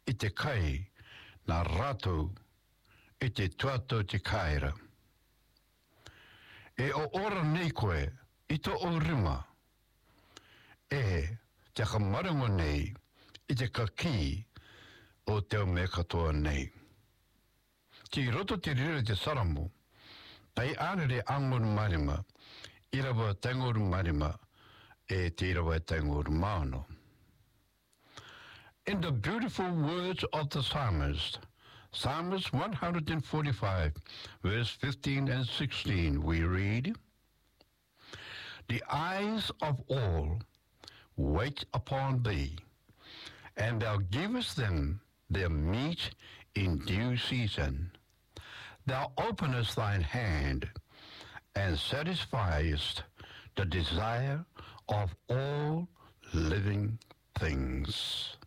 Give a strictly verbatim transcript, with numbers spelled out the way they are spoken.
i te kai nā rātou i te tuato te kaira. E o ora nei koe i to o rima. E te kamarango nei i te kaki o teo me katoa nei. Ki roto te rira te saramu, tai ānere angoru marima, i rawa tangoru marima e te rawa tangoru maano. In the beautiful words of the psalmist, Psalms one forty-five, verse fifteen and sixteen, we read, "The eyes of all wait upon thee, and thou givest them their meat in due season. Thou openest thine hand, and satisfiest the desire of all living things."